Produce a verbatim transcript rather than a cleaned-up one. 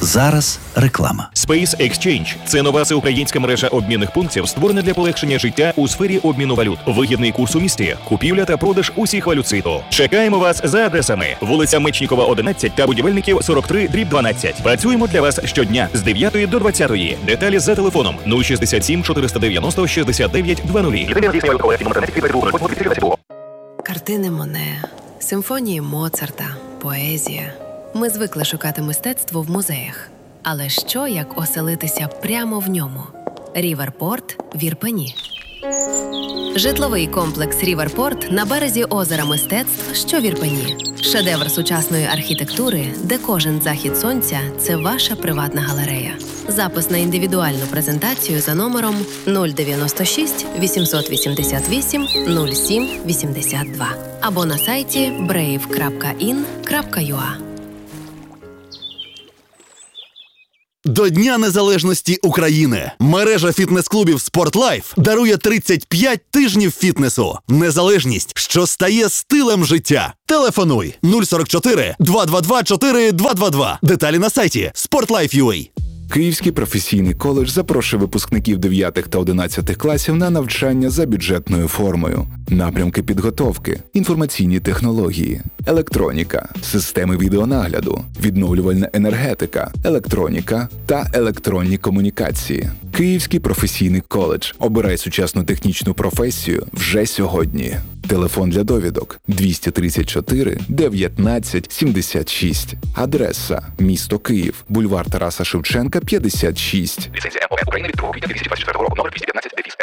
Зараз реклама. Space Exchange – це нова всеукраїнська мережа обмінних пунктів, створена для полегшення життя у сфері обміну валют. Вигідний курс у місті, купівля та продаж усіх валют світу. Чекаємо вас за адресами: вулиця Мечнікова, одинадцять та Будівельників, сорок три дріб дванадцять. Працюємо для вас щодня з дев'ятої до двадцятої. Деталі за телефоном нуль шістдесят сім чотириста дев'яносто шістдесят дев'ять двадцять. Картини Моне, симфонії Моцарта, поезія. Ми звикли шукати мистецтво в музеях. Але що, як оселитися прямо в ньому? Ріверпорт в Ірпені. Житловий комплекс Ріверпорт на березі озера мистецтв, що в Ірпені. Шедевр сучасної архітектури, де кожен захід сонця – це ваша приватна галерея. Запис на індивідуальну презентацію за номером нуль дев'яносто шість вісімсот вісімдесят вісім нуль сім вісімдесят два або на сайті брейв крапка ін крапка ю а. До Дня Незалежності України мережа фітнес-клубів «Спортлайф» дарує тридцять п'ять тижнів фітнесу. Незалежність, що стає стилем життя. Телефонуй нуль сорок чотири два два два чотири два два два. Деталі на сайті спортлайф крапка ю а. Київський професійний коледж запрошує випускників дев'ятих та одинадцятих класів на навчання за бюджетною формою. Напрямки підготовки: інформаційні технології, електроніка, системи відеонагляду, відновлювальна енергетика, електроніка та електронні комунікації. Київський професійний коледж. Обирай сучасну технічну професію вже сьогодні. Телефон для довідок двісті тридцять чотири дев'ятнадцять сімдесят шість. Адреса: місто Київ, бульвар Тараса Шевченка, п'ятдесят шість. Ліцензія ем о ен України від другого квітня дві тисячі двадцять четвертого року, номер двісті п'ятнадцять